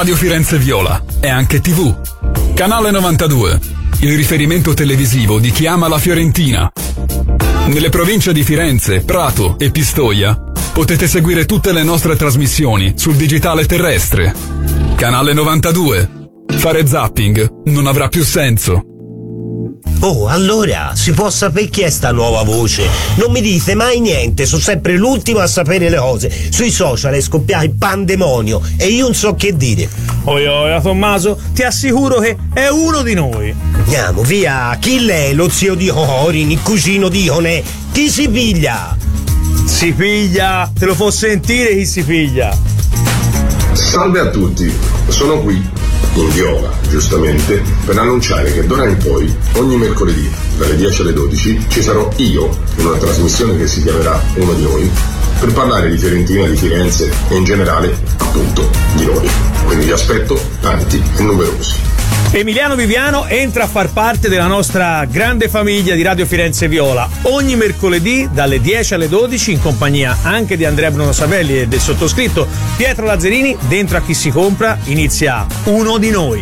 Radio Firenze Viola è anche TV. Canale 92, il riferimento televisivo di chi ama la Fiorentina. Nelle province di Firenze, Prato e Pistoia potete seguire tutte le nostre trasmissioni sul digitale terrestre. Canale 92. Fare zapping non avrà più senso. Oh, allora, si può sapere chi è sta nuova voce? Non mi dite mai niente, sono sempre l'ultimo a sapere le cose. Sui social è scoppiato il pandemonio e io non so che dire. Oia, Tommaso, ti assicuro che è uno di noi. Andiamo, via, chi lei? Lo zio di Corin, il cugino di Onè? Chi si piglia? Si piglia, te lo può sentire chi si piglia. Salve a tutti, sono qui in Viola, giustamente, per annunciare che d'ora in poi, ogni mercoledì, dalle 10 alle 12, ci sarò io in una trasmissione che si chiamerà Uno di Noi, per parlare di Fiorentina, di Firenze e in generale, appunto, di noi. Quindi vi aspetto tanti e numerosi. Emiliano Viviano entra a far parte della nostra grande famiglia di Radio Firenze Viola ogni mercoledì dalle 10 alle 12 in compagnia anche di Andrea Bruno Savelli e del sottoscritto Pietro Lazzarini. Dentro a Chi si compra inizia Uno di Noi.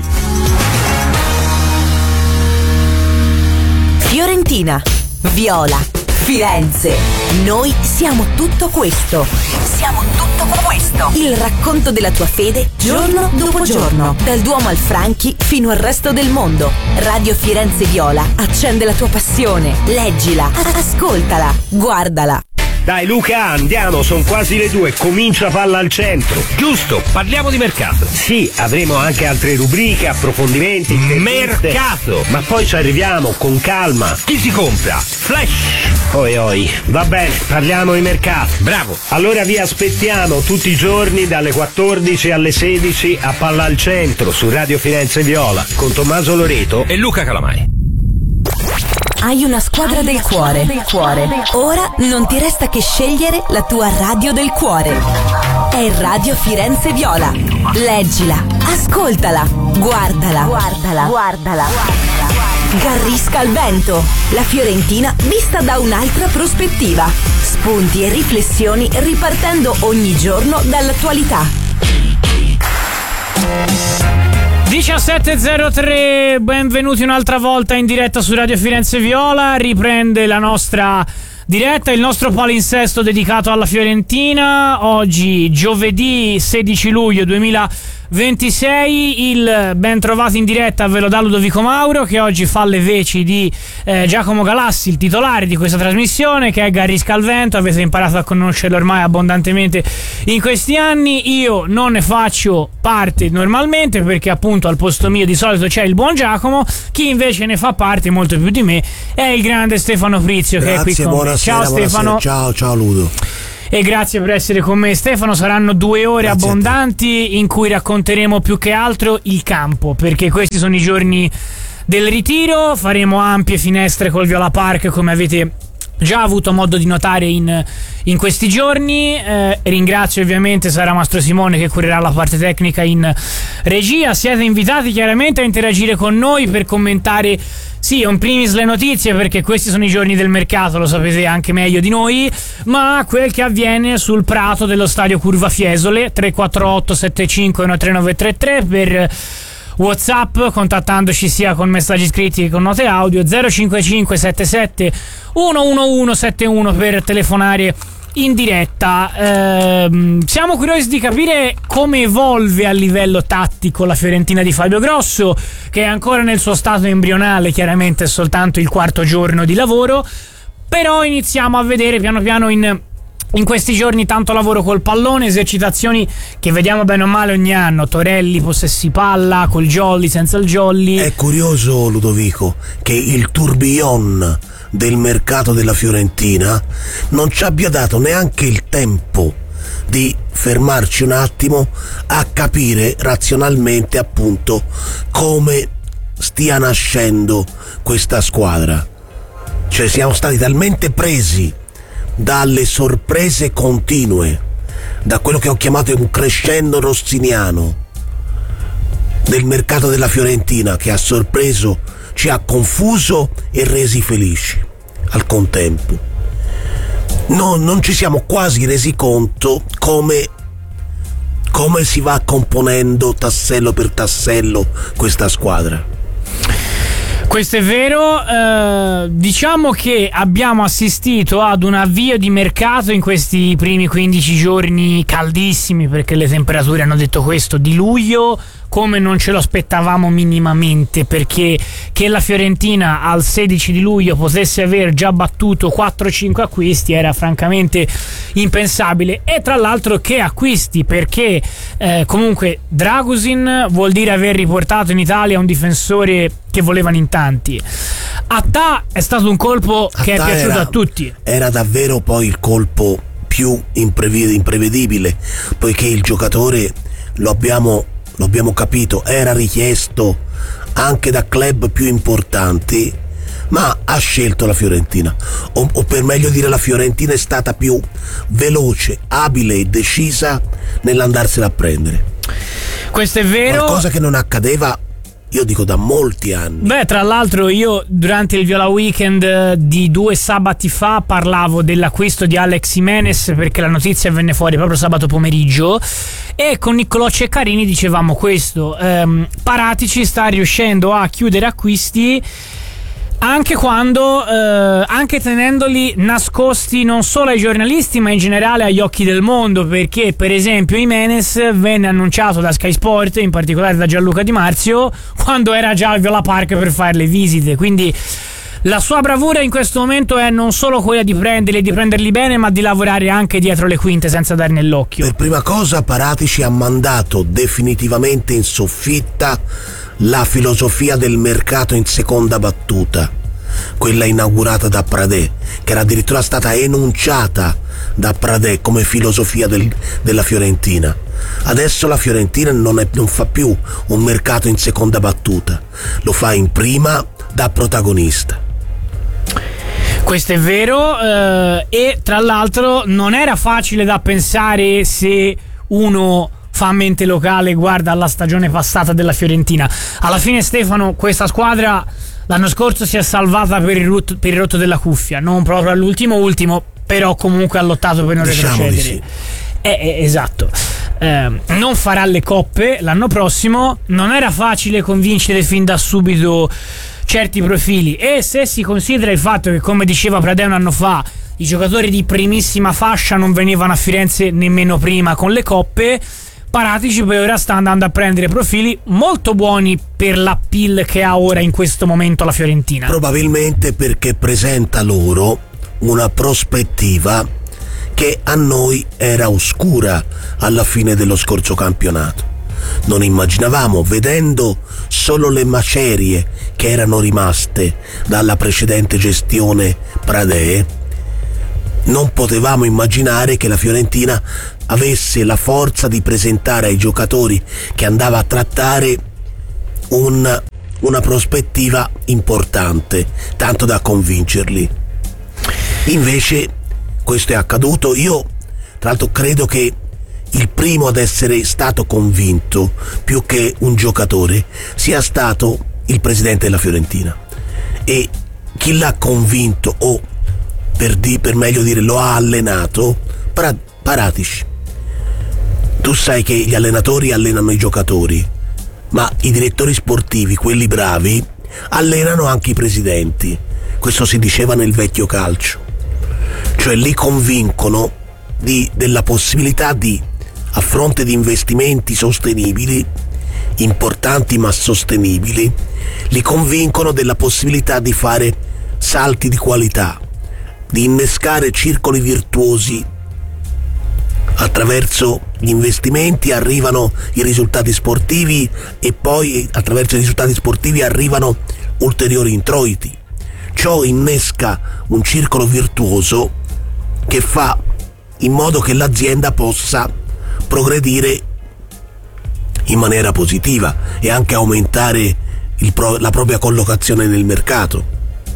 Fiorentina, Viola, Firenze. Noi siamo tutto questo. Siamo tutto questo. Il racconto della tua fede giorno dopo giorno. Dal Duomo al Franchi fino al resto del mondo. Radio Firenze Viola accende la tua passione. Leggila, ascoltala, guardala. Dai Luca, andiamo, sono quasi le 2, comincia Palla al Centro. Giusto, parliamo di mercato. Sì, avremo anche altre rubriche, approfondimenti. Mercato! Ma poi ci arriviamo, con calma. Chi si compra? Flash! Oi, va bene, parliamo di mercato. Bravo! Allora vi aspettiamo tutti i giorni dalle 14 alle 16 a Palla al Centro su Radio Firenze Viola con Tommaso Loreto e Luca Calamai. Hai una squadra del cuore. Ora non ti resta che scegliere la tua radio del cuore. È Radio Firenze Viola. Leggila, ascoltala, guardala. Garrisca al vento. La Fiorentina vista da un'altra prospettiva. Spunti e riflessioni ripartendo ogni giorno dall'attualità. 17.03, benvenuti un'altra volta in diretta su Radio Firenze Viola. Riprende la nostra diretta, il nostro palinsesto dedicato alla Fiorentina. Oggi giovedì 16 luglio 2026, il ben trovato in diretta ve lo dà Ludovico Mauro, che oggi fa le veci di Giacomo Galassi, il titolare di questa trasmissione, che è Garrisca al vento. Avete imparato a conoscerlo ormai abbondantemente in questi anni. Io non ne faccio parte normalmente perché appunto al posto mio di solito c'è il buon Giacomo. Chi invece ne fa parte molto più di me è il grande Stefano Frizio. Grazie, che è qui con me. Ciao Stefano. Ciao Ludo. E grazie per essere con me, Stefano. Saranno 2 ore abbondanti in cui racconteremo più che altro il campo, perché questi sono i giorni del ritiro. Faremo ampie finestre col Viola Park, come avete già avuto modo di notare in questi giorni. Ringrazio ovviamente Sara Mastro Simone che curerà la parte tecnica in regia. Siete invitati chiaramente a interagire con noi per commentare in primis le notizie, perché questi sono i giorni del mercato, lo sapete anche meglio di noi, ma quel che avviene sul prato dello stadio Curva Fiesole. 348 75 13933 per WhatsApp, contattandoci sia con messaggi scritti che con note audio. 055 77 11171 per telefonare in diretta. Siamo curiosi di capire come evolve a livello tattico la Fiorentina di Fabio Grosso, che è ancora nel suo stato embrionale, chiaramente è soltanto il 4º giorno di lavoro, però iniziamo a vedere piano piano in questi giorni tanto lavoro col pallone, esercitazioni che vediamo bene o male ogni anno, Torelli, possessi palla, col jolly, senza il jolly. È curioso, Ludovico, che il tourbillon del mercato della Fiorentina non ci abbia dato neanche il tempo di fermarci un attimo a capire razionalmente appunto come stia nascendo questa squadra. Cioè siamo stati talmente presi dalle sorprese continue, da quello che ho chiamato un crescendo rossiniano del mercato della Fiorentina, che ha sorpreso, ci ha confuso e resi felici al contempo. Non ci siamo quasi resi conto come come si va componendo tassello per tassello questa squadra. Questo è vero, diciamo che abbiamo assistito ad un avvio di mercato in questi primi 15 giorni caldissimi, perché le temperature hanno detto questo, di luglio, come non ce lo aspettavamo minimamente, perché che la Fiorentina al 16 di luglio potesse aver già battuto 4-5 acquisti era francamente impensabile. E tra l'altro che acquisti, perché comunque Dragusin vuol dire aver riportato in Italia un difensore che volevano in tanti. Atta è stato un colpo che è piaciuto a tutti. Era davvero poi il colpo più imprevedibile, poiché il giocatore, lo abbiamo capito, era richiesto anche da club più importanti, ma ha scelto la Fiorentina, o per meglio dire la Fiorentina è stata più veloce, abile e decisa nell'andarsela a prendere. Questo è vero. Qualcosa che non accadeva, io dico, da molti anni. Beh, tra l'altro io durante il Viola Weekend di 2 sabati fa parlavo dell'acquisto di Alex Jimenez, perché la notizia venne fuori proprio sabato pomeriggio, e con Niccolò Ceccarini dicevamo questo: Paratici sta riuscendo a chiudere acquisti anche quando anche tenendoli nascosti non solo ai giornalisti ma in generale agli occhi del mondo, perché per esempio Jimenez venne annunciato da Sky Sport, in particolare da Gianluca Di Marzio, quando era già al Viola Park per fare le visite. Quindi la sua bravura in questo momento è non solo quella di prenderli e di prenderli bene, ma di lavorare anche dietro le quinte senza darne l'occhio. Per prima cosa Paratici ha mandato definitivamente in soffitta la filosofia del mercato in seconda battuta, quella inaugurata da Pradè, che era addirittura stata enunciata da Pradè come filosofia della Fiorentina. Adesso la Fiorentina non fa più un mercato in seconda battuta, lo fa in prima da protagonista. Questo è vero, e tra l'altro non era facile da pensare se uno fa mente locale, guarda alla stagione passata della Fiorentina. Alla fine, Stefano, questa squadra l'anno scorso si è salvata per il rotto della cuffia, non proprio all'ultimo, però comunque ha lottato per non retrocedere. Sì. Esatto. Non farà le coppe l'anno prossimo, non era facile convincere fin da subito certi profili, e se si considera il fatto che, come diceva Pradè un anno fa, i giocatori di primissima fascia non venivano a Firenze nemmeno prima con le coppe, Paratici per ora sta andando a prendere profili molto buoni per l'appeal che ha ora in questo momento la Fiorentina. Probabilmente perché presenta loro una prospettiva che a noi era oscura alla fine dello scorso campionato. Non immaginavamo, vedendo solo le macerie che erano rimaste dalla precedente gestione Pradè, non potevamo immaginare che la Fiorentina avesse la forza di presentare ai giocatori che andava a trattare una prospettiva importante, tanto da convincerli. Invece questo è accaduto. Io tra l'altro credo che il primo ad essere stato convinto, più che un giocatore, sia stato il presidente della Fiorentina, e chi l'ha convinto, o per meglio dire lo ha allenato, Paratici. Tu sai che gli allenatori allenano i giocatori, ma i direttori sportivi, quelli bravi, allenano anche i presidenti. Questo si diceva nel vecchio calcio, cioè li convincono della possibilità di, a fronte di investimenti sostenibili, importanti ma sostenibili, li convincono della possibilità di fare salti di qualità, di innescare circoli virtuosi. Attraverso gli investimenti arrivano i risultati sportivi, e poi attraverso i risultati sportivi arrivano ulteriori introiti. Ciò innesca un circolo virtuoso che fa in modo che l'azienda possa progredire in maniera positiva e anche aumentare la propria collocazione nel mercato.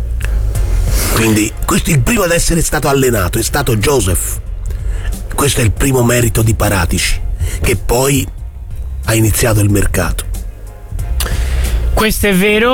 Quindi questo, il primo ad essere stato allenato è stato Joseph. Questo è il primo merito di Paratici, che poi ha iniziato il mercato. Questo è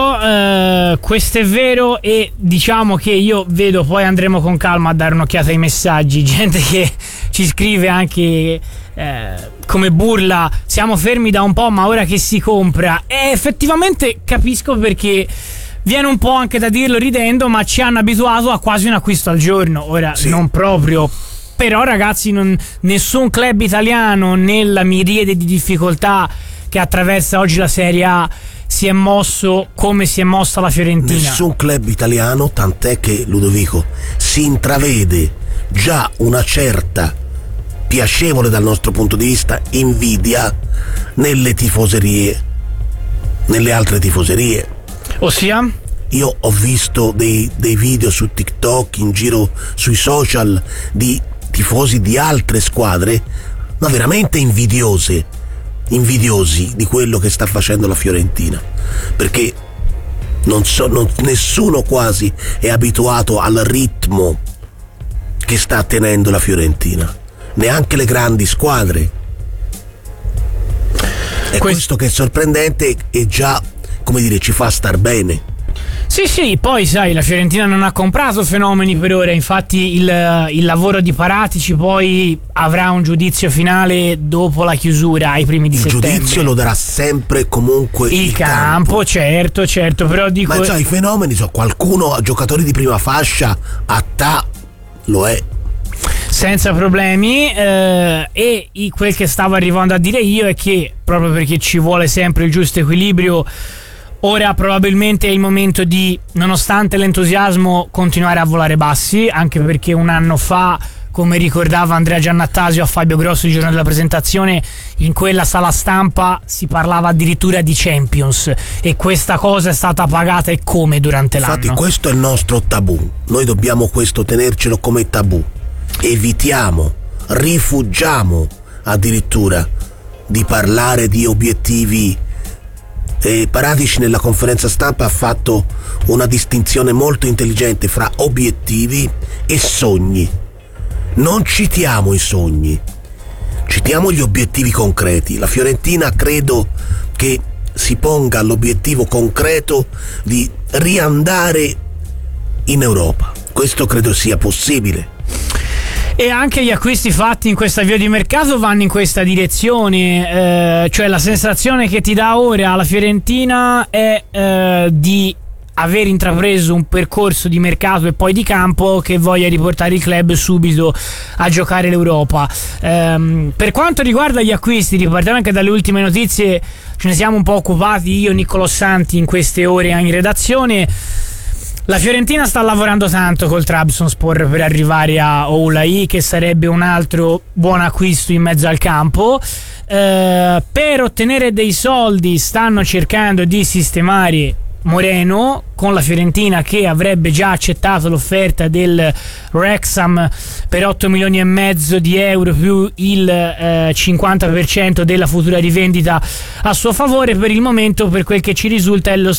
vero, e diciamo che io vedo, poi andremo con calma a dare un'occhiata ai messaggi, gente che ci scrive anche come burla, siamo fermi da un po' ma ora che si compra, e effettivamente capisco, perché viene un po' anche da dirlo ridendo, ma ci hanno abituato a quasi un acquisto al giorno. Ora sì, non proprio, però ragazzi, nessun club italiano nella miriade di difficoltà che attraversa oggi la Serie A si è mosso come si è mossa la Fiorentina. Nessun club italiano, tant'è che, Ludovico, si intravede già una certa, piacevole dal nostro punto di vista, invidia nelle tifoserie, nelle altre tifoserie. Ossia? Io ho visto dei video su TikTok, in giro sui social, di tifosi di altre squadre, ma veramente invidiosi di quello che sta facendo la Fiorentina, perché nessuno quasi è abituato al ritmo che sta tenendo la Fiorentina, neanche le grandi squadre. E questo che è sorprendente e già, come dire, ci fa star bene. Sì, poi sai, la Fiorentina non ha comprato fenomeni per ora, infatti il lavoro di Paratici poi avrà un giudizio finale dopo la chiusura ai primi di settembre. Il giudizio lo darà sempre comunque il campo. Certo, però dico... Ma già i fenomeni, qualcuno, giocatori di prima fascia, lo è. Senza problemi, e quel che stavo arrivando a dire io è che, proprio perché ci vuole sempre il giusto equilibrio, ora probabilmente è il momento di, nonostante l'entusiasmo, continuare a volare bassi, anche perché un anno fa, come ricordava Andrea Giannattasio a Fabio Grosso il giorno della presentazione, in quella sala stampa si parlava addirittura di Champions, e questa cosa è stata pagata e come durante l'anno. Infatti questo è il nostro tabù, noi dobbiamo questo tenercelo come tabù, evitiamo, rifugiamo addirittura di parlare di obiettivi. E Paratici nella conferenza stampa ha fatto una distinzione molto intelligente fra obiettivi e sogni. Non citiamo i sogni, citiamo gli obiettivi concreti. La Fiorentina credo che si ponga l'obiettivo concreto di riandare in Europa. Questo credo sia possibile. E anche gli acquisti fatti in questa via di mercato vanno in questa direzione, cioè la sensazione che ti dà ora la Fiorentina è di aver intrapreso un percorso di mercato e poi di campo che voglia riportare il club subito a giocare l'Europa. Per quanto riguarda gli acquisti, ripartiamo anche dalle ultime notizie, ce ne siamo un po' occupati io e Niccolò Santi in queste ore in redazione. La Fiorentina sta lavorando tanto col Trabzonspor per arrivare a Oulai, che sarebbe un altro buon acquisto in mezzo al campo. Per ottenere dei soldi stanno cercando di sistemare Moreno, con la Fiorentina che avrebbe già accettato l'offerta del Wrexham per 8 milioni e mezzo di euro più il 50% della futura rivendita a suo favore. Per il momento, per quel che ci risulta, è lo